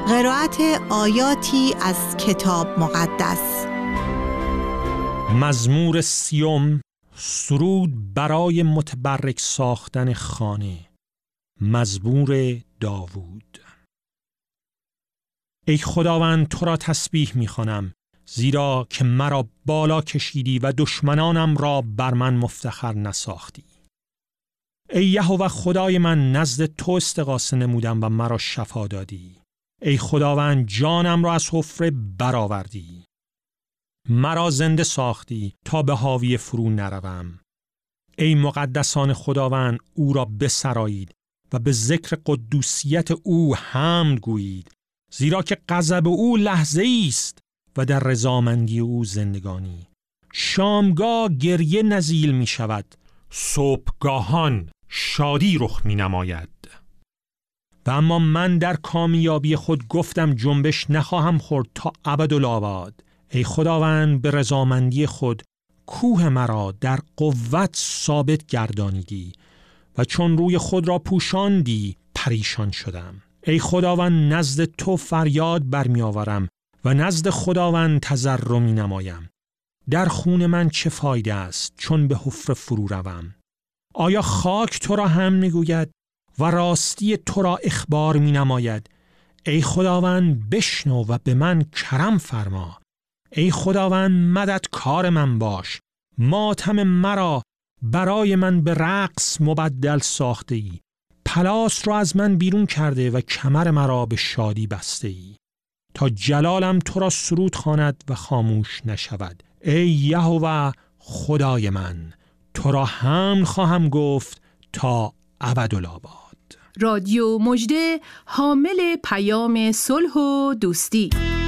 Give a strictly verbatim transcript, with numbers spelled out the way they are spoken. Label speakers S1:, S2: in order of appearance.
S1: قرائت آیاتی از کتاب مقدس.
S2: مزمور سیوم، سرود برای متبرک ساختن خانه. مزمور داوود. ای خداوند، تو را تسبیح می‌خوانم، زیرا که مرا بالا کشیدی و دشمنانم را بر من مفتخر نساختی. ای یهوه خدای من، نزد تو استغاثه نمودم و مرا شفا دادی. ای خداوند، جانم را از حفره برآوردی. مرا زنده ساختی تا به حاوی فرو نروم. ای مقدسان خداوند، او را بسرایید و به ذکر قدوسیت او حمد گویید، زیرا که غضب او لحظه‌ای است و در رضامندی او زندگانی. شامگاه گریه نزیل می شود، صبحگاهان شادی رخ می نماید. و اما من در کامیابی خود گفتم جنبش نخواهم خورد تا ابدالآباد. ای خداوند، به رضامندی خود کوه مرا در قوت ثابت گردانیدی و چون روی خود را پوشاندی پریشان شدم. ای خداوند، نزد تو فریاد برمی آورم و نزد خداوند تضرع می نمایم. در خون من چه فایده است چون به حفره فرو روم؟ آیا خاک تو را هم می گوید و راستی تو را اخبار می نماید؟ ای خداوند، بشنو و به من کرم فرما. ای خداوند، مددکار من باش. ماتم مرا برای من به رقص مبدل ساخته ای. پلاس را از من بیرون کرده و کمر مرا به شادی بسته ای. تا جلالم تو را سرود خواند و خاموش نشود. ای یهوه خدای من، تو را حمد خواهم گفت تا ابدالآباد.
S3: رادیو مژده، حامل پیام صلح و دوستی.